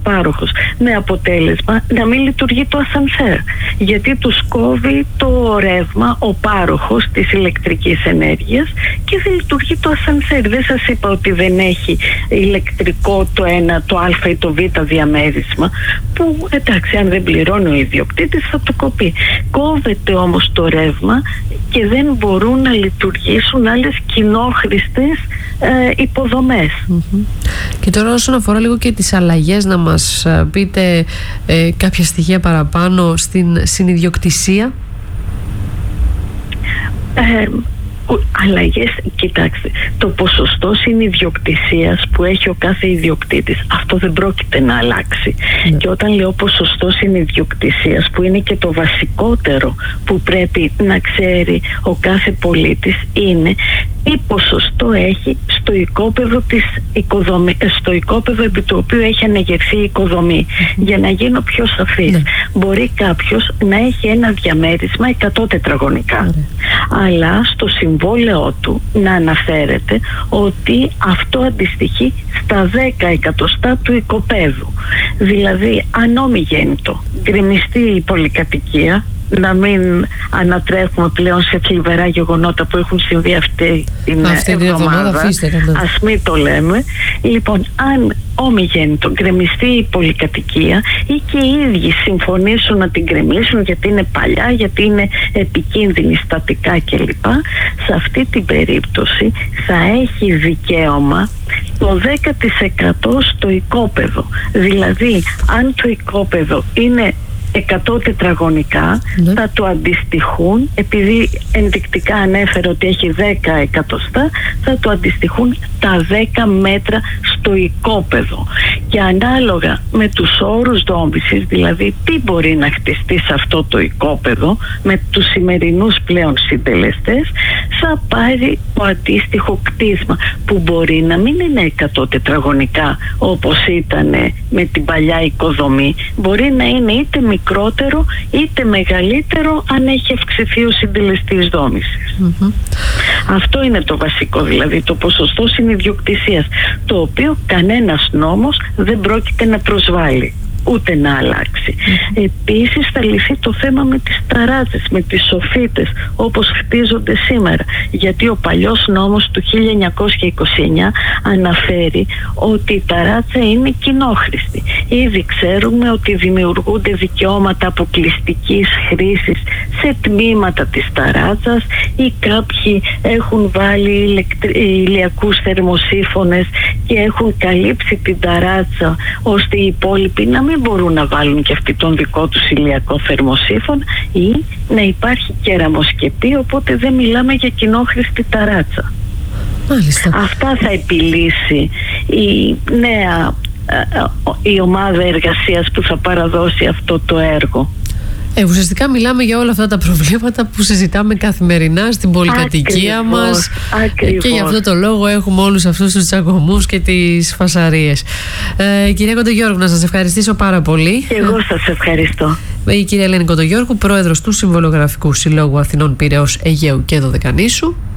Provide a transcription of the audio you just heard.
πάροχος, με αποτέλεσμα να μην λειτουργεί το ασανσέρ, γιατί τους κόβει το ρεύμα ο πάροχος της ηλεκτρικής ενέργειας και δεν λειτουργεί το ασανσέρ. Δεν σας είπα ότι δεν έχει ηλεκτρικό το ένα, το α ή το β διαμέρισμα, που εντάξει, αν δεν πληρώνει ο ιδιοκτήτης θα το κοπεί. Κόβεται όμως το ρεύμα και δεν μπορούν να λειτουργήσουν άλλες κοινόχρηστες υποδομές. Και τώρα όσον αφορά λίγο και τις αλλαγές, να μας πείτε κάποια στοιχεία παραπάνω στην συνιδιοκτησία. Αλλαγές, κοιτάξτε, το ποσοστό συνιδιοκτησίας που έχει ο κάθε ιδιοκτήτης, αυτό δεν πρόκειται να αλλάξει. Και όταν λέω ποσοστό συνιδιοκτησίας, που είναι και το βασικότερο που πρέπει να ξέρει ο κάθε πολίτης, είναι τι ποσοστό έχει στο οικόπεδο στο οικόπεδο επί του οποίου έχει ανεγερθεί η οικοδομή. Για να γίνω πιο σαφής, μπορεί κάποιος να έχει ένα διαμέρισμα 100 τετραγωνικά, αλλά στο συμβόλαιό του να αναφέρεται ότι αυτό αντιστοιχεί στα 10 εκατοστά του οικοπαίδου. Δηλαδή, αν ομιγέννητο γκρεμιστεί η πολυκατοικία, να μην ανατρέχουμε πλέον σε θλιβερά γεγονότα που έχουν συμβεί αυτή την εβδομάδα, ας μην το λέμε. Λοιπόν, αν ομιγέννητο γκρεμιστεί η πολυκατοικία ή και οι ίδιοι συμφωνήσουν να την γκρεμίσουν γιατί είναι παλιά, γιατί είναι επικίνδυνη στατικά κλπ, σε αυτή την περίπτωση θα έχει δικαίωμα το 10% στο οικόπεδο. Δηλαδή, αν το οικόπεδο είναι 100 τετραγωνικά, θα το αντιστοιχούν, επειδή ενδεικτικά ανέφερε ότι έχει 10 εκατοστά, θα το αντιστοιχούν τα 10 μέτρα στο οικόπεδο. Και ανάλογα με τους όρους δόμησης, δηλαδή τι μπορεί να χτιστεί σε αυτό το οικόπεδο με τους σημερινούς πλέον συντελεστές, θα πάρει το αντίστοιχο κτίσμα, που μπορεί να μην είναι 100 τετραγωνικά όπως ήταν με την παλιά οικοδομή, μπορεί να είναι είτε μικρότερο είτε μεγαλύτερο αν έχει αυξηθεί ο συντελεστής δόμησης. Αυτό είναι το βασικό, δηλαδή το ποσοστό συνιδιοκτησίας, το οποίο κανένας νόμος δεν πρόκειται να προσβάλλει ούτε να αλλάξει. Επίσης θα λυθεί το θέμα με τις ταράτσες, με τις σοφίτες όπως χτίζονται σήμερα, γιατί ο παλιός νόμος του 1929 αναφέρει ότι η ταράτσα είναι κοινόχρηστη. Ήδη ξέρουμε ότι δημιουργούνται δικαιώματα αποκλειστικής χρήσης σε τμήματα της ταράτσας, ή κάποιοι έχουν βάλει ηλιακούς θερμοσύφωνες και έχουν καλύψει την ταράτσα ώστε οι υπόλοιποι να μην μπορούν να βάλουν και αυτοί τον δικό τους ηλιακό θερμοσύφωνα, ή να υπάρχει κεραμοσκεπή, οπότε δεν μιλάμε για κοινόχρηστη ταράτσα. Μάλιστα. Αυτά θα επιλύσει η νέα η ομάδα εργασίας που θα παραδώσει αυτό το έργο. Ουσιαστικά μιλάμε για όλα αυτά τα προβλήματα που συζητάμε καθημερινά στην πολυκατοικία μας. Και γι' αυτό το λόγο έχουμε όλους αυτούς τους τσακωμούς και τις φασαρίες. Κυρία Κοντογιώργου, να σας ευχαριστήσω πάρα πολύ. Και εγώ σας ευχαριστώ. Η κυρία Ελένη Κοντογιώργου, πρόεδρος του Συμβολογραφικού Συλλόγου Αθηνών, Πειραιώς, Αιγαίου και Δωδεκανήσου.